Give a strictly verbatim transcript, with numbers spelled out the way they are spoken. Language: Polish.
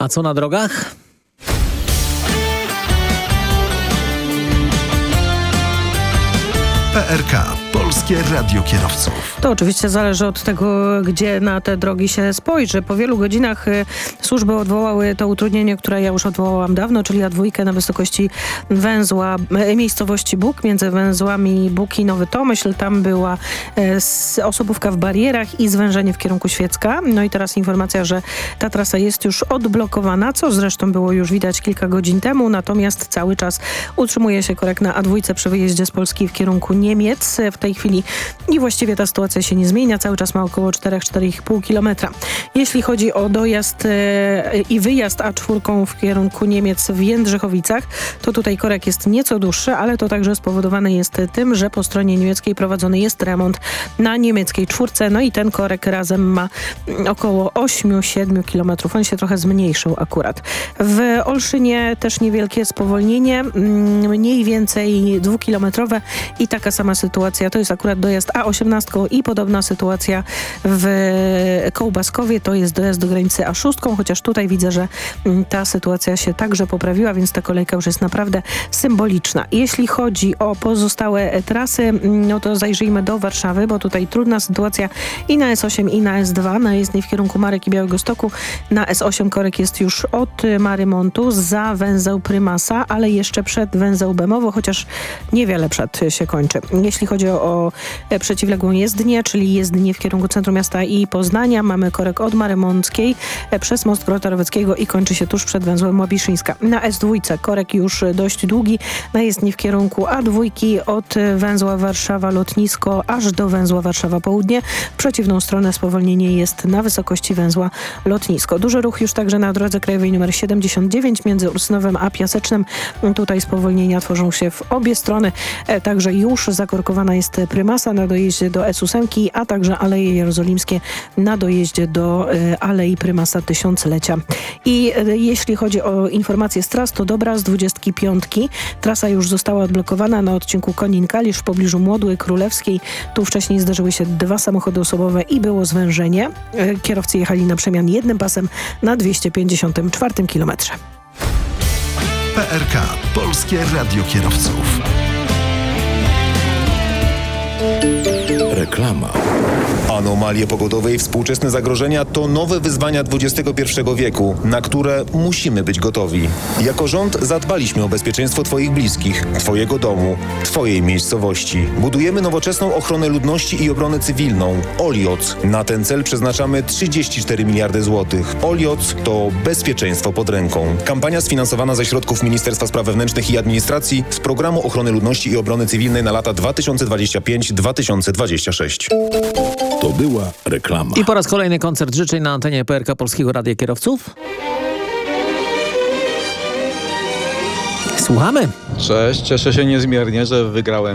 A co na drogach? P R K. Polskie Radio Kierowców. To oczywiście zależy od tego, gdzie na te drogi się spojrzy. Po wielu godzinach y, służby odwołały to utrudnienie, które ja już odwołałam dawno, czyli A dwa na wysokości węzła y, miejscowości Bóg, między węzłami Bóg i Nowy Tomyśl. Tam była y, osobówka w barierach i zwężenie w kierunku Świecka. No i teraz informacja, że ta trasa jest już odblokowana, co zresztą było już widać kilka godzin temu, natomiast cały czas utrzymuje się korek na A dwa przy wyjeździe z Polski w kierunku Niemiec. W tej chwili i właściwie ta sytuacja się nie zmienia. Cały czas ma około cztery do czterech i pół kilometra. Jeśli chodzi o dojazd e, i wyjazd A cztery w kierunku Niemiec w Jędrzychowicach, to tutaj korek jest nieco dłuższy, ale to także spowodowane jest tym, że po stronie niemieckiej prowadzony jest remont na niemieckiej czwórce. No i ten korek razem ma około osiem do siedmiu kilometrów. On się trochę zmniejszył akurat. W Olszynie też niewielkie spowolnienie, mniej więcej dwukilometrowe i taka sama sytuacja. To jest akurat dojazd A osiemnaście i podobna sytuacja w Kołbaskowie. To jest dojazd do granicy A sześć, chociaż tutaj widzę, że ta sytuacja się także poprawiła, więc ta kolejka już jest naprawdę symboliczna. Jeśli chodzi o pozostałe trasy, no to zajrzyjmy do Warszawy, bo tutaj trudna sytuacja i na S osiem i na S dwa. Na jezdni w kierunku Marek i Białegostoku. Na S osiem korek jest już od Marymontu za węzeł Prymasa, ale jeszcze przed węzeł Bemowo, chociaż niewiele przed się kończy. Jeśli chodzi o, o przeciwległą jezdnię, czyli jezdnię w kierunku centrum miasta i Poznania, mamy korek od Marymonckiej przez most Grota Roweckiego i kończy się tuż przed węzłem Łabiszyńska. Na S dwa korek już dość długi, na jezdni w kierunku A dwa od węzła Warszawa Lotnisko aż do węzła Warszawa Południe. W przeciwną stronę spowolnienie jest na wysokości węzła Lotnisko. Duży ruch już także na drodze krajowej nr siedemdziesiąt dziewięć między Ursynowem a Piasecznem. Tutaj spowolnienia tworzą się w obie strony. Także już zakorkowana jest Prymasa na dojeździe do S osiem, a także Aleje Jerozolimskie na dojeździe do y, Alei Prymasa Tysiąclecia. I y, jeśli chodzi o informacje z tras, to dobra, z dwudziestki piątki trasa już została odblokowana na odcinku Konin-Kalisz w pobliżu Młodły Królewskiej. Tu wcześniej zdarzyły się dwa samochody osobowe i było zwężenie. Y, kierowcy jechali na przemian jednym pasem na dwieście pięćdziesiątym czwartym kilometrze. P R K. Polskie Radio Kierowców. Reklama. Anomalie pogodowe i współczesne zagrożenia to nowe wyzwania dwudziestego pierwszego wieku, na które musimy być gotowi. Jako rząd zadbaliśmy o bezpieczeństwo Twoich bliskich, Twojego domu, Twojej miejscowości. Budujemy nowoczesną ochronę ludności i obronę cywilną. Olioc. Na ten cel przeznaczamy trzydzieści cztery miliardy złotych. Olioc to bezpieczeństwo pod ręką. Kampania sfinansowana ze środków Ministerstwa Spraw Wewnętrznych i Administracji z Programu Ochrony Ludności i Obrony Cywilnej na lata dwa tysiące dwudziesty piąty do dwa tysiące dwudziestego szóstego. To była reklama. I po raz kolejny koncert życzeń na antenie P R K Polskiego Radia Kierowców. Słuchamy. Cześć, cieszę się niezmiernie, że wygrałem